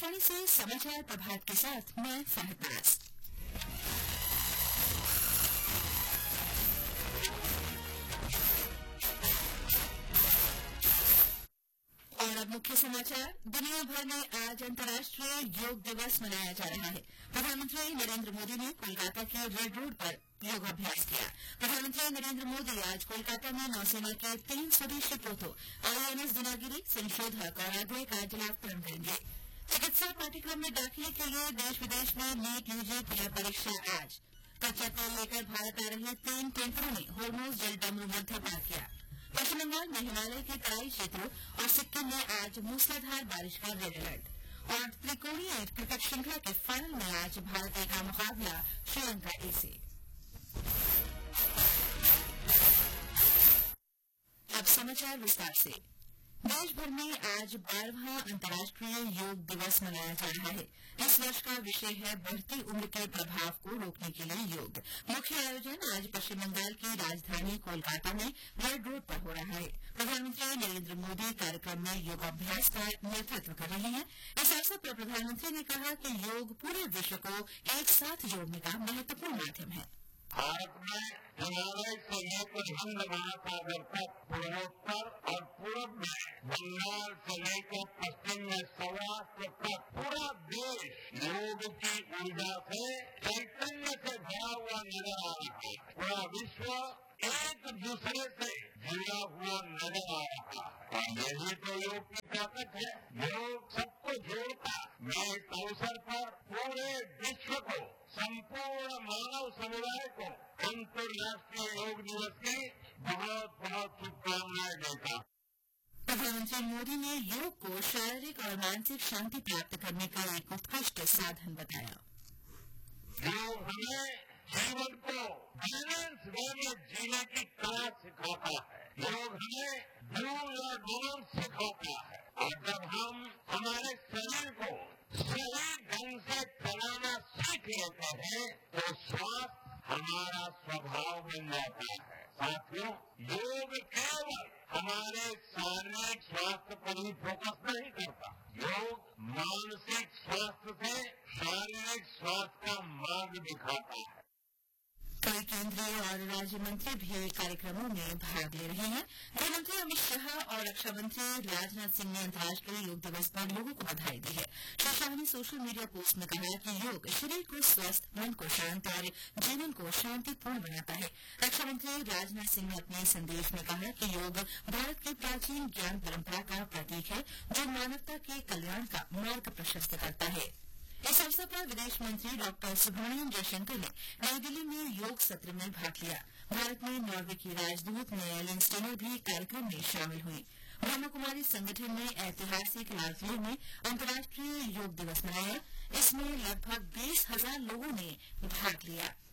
आकाशवाणी से समाचार प्रभात के साथ मैं फहद नाज। और अब मुख्य समाचार। दुनिया भर में आज अंतर्राष्ट्रीय योग दिवस मनाया जा रहा है। प्रधानमंत्री नरेंद्र मोदी ने कोलकाता के रेड रोड पर योगाभ्यास किया। प्रधानमंत्री नरेंद्र मोदी आज कोलकाता में नौसेना के 3 स्वदेशी पोतों INS दिनागिरी, संशोधक और आधे का जलावतरण करेंगे। चिकित्सा पाठ्यक्रम में दाखिले के लिए देश विदेश में नीट यूजी प्री परीक्षा आज। कच्चा तेल लेकर भारत आ रहे 3 टैंकरों ने हॉर्मुज जलडमरू मध्य पार किया। पश्चिम बंगाल में हिमालय के तराई क्षेत्रों और सिक्किम में आज मूसलाधार बारिश का रेड अलर्ट। और त्रिकोणीय क्रिकेट श्रृंखला के फाइनल में आज भारत का मुकाबला श्रीलंका से। अब समाचार विस्तार से। देश भर में आज 12वां अंतर्राष्ट्रीय योग दिवस मनाया जा रहा है। इस वर्ष का विषय है बढ़ती उम्र के प्रभाव को रोकने के लिए योग। मुख्य आयोजन आज पश्चिम बंगाल की राजधानी कोलकाता में रेड रोड पर हो रहा है। प्रधानमंत्री नरेंद्र मोदी कार्यक्रम में योगाभ्यास का नेतृत्व कर रहे हैं। इस अवसर पर प्रधानमंत्री ने कहा कि योग पूरे विश्व को एक साथ जोड़ने का महत्वपूर्ण माध्यम है। भारत में हिमालय से लेकर हिंद महासागर तक, पूर्वोत्तर और पूर्व में बंगाल से लेकर पश्चिम में सौराष्ट्र तक पूरा देश योग की ऊर्जा से चैतन्य से भरा हुआ नजर आ रहा है। पूरा विश्व एक दूसरे से जुड़ा हुआ नजर आ रहा है और यही तो योग की ताकत है। योग सबको जोड़ता। मैं इस अवसर पर पूरे विश्व को, संपूर्ण मानव समुदाय को अंतर्राष्ट्रीय योग दिवस की बहुत बहुत शुभकामनाएं देता। प्रधानमंत्री मोदी ने योग को शारीरिक और मानसिक शांति प्राप्त करने का एक उत्कृष्ट साधन बताया। योग हमें जीवन को बैलेंस वे में जीने की कला सिखाता है। योग हमें डू या डोंट सिखाता है। और जब हम हमारे शरीर को सही ढंग से चलाना सीख लेते हैं तो स्वास्थ्य हमारा स्वभाव बन जाता है। साथियों, योग केवल हमारे शारीरिक स्वास्थ्य पर ही फोकस नहीं करता। योग मानसिक स्वास्थ्य से शारीरिक स्वास्थ्य का मार्ग दिखाता है। कई केंद्रीय और राज्य मंत्री भी कार्यक्रमों में भाग ले रहे हैं। गृहमंत्री अमित शाह और रक्षा मंत्री राजनाथ सिंह ने अंतर्राष्ट्रीय योग दिवस पर लोगों को बधाई दी है। श्री शाह ने सोशल मीडिया पोस्ट में कहा कि योग शरीर को स्वस्थ, मन को शांत और जीवन को शांतिपूर्ण बनाता है। रक्षा मंत्री राजनाथ सिंह ने अपने संदेश में कहा कि योग भारत की प्राचीन ज्ञान परंपरा का प्रतीक है जो मानवता के कल्याण का मार्ग प्रशस्त करता है। इस अवसर पर विदेश मंत्री डॉक्टर सुब्रमण्यम जयशंकर ने नई दिल्ली में योग सत्र में भाग लिया। भारत में नॉर्वे की राजदूत एलिन स्टेनर भी कार्यक्रम में शामिल हुई। ब्रह्म कुमारी संगठन ने ऐतिहासिक लालकिले में अंतर्राष्ट्रीय योग दिवस मनाया। इसमें लगभग 20,000 लोगों ने भाग लिया।